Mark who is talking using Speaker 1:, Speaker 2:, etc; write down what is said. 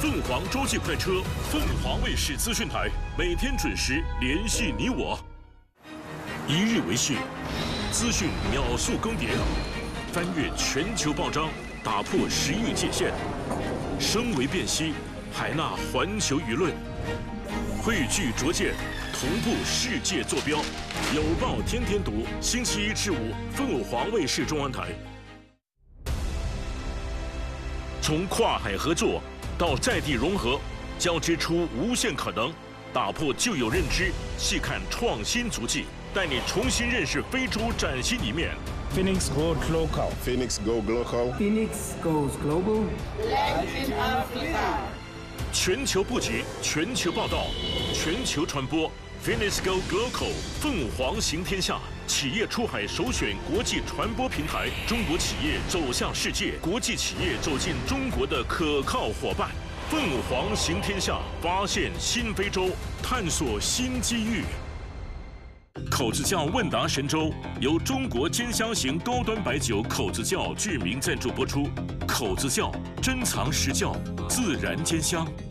Speaker 1: 凤凰洲际快车，凤凰卫视资讯台，每天准时联系你我。一日为讯，资讯秒速更迭，翻越全球报章，打破时域界限，声为辨析，海纳环球舆论，汇聚拙见，同步世界坐标。有报天天读，星期一至五，凤凰卫视中文台。从跨海合作到在地融合，交织出无限可能，打破旧有认知，细看创新足迹，带你重新认识非洲崭新一面。
Speaker 2: Phoenix goes local.
Speaker 3: Phoenix go global.
Speaker 4: Phoenix goes global.
Speaker 5: Latin Africa.
Speaker 1: 全球布局，全球报道，全球传播。Phoenix Go Global， 凤凰行天下，企业出海首选国际传播平台，中国企业走向世界，国际企业走进中国的可靠伙伴。凤凰行天下，发现新非洲，探索新机遇。口子窖问答神州由中国兼香型高端白酒口子窖巨名赞助播出。口子窖珍藏实窖，自然兼香。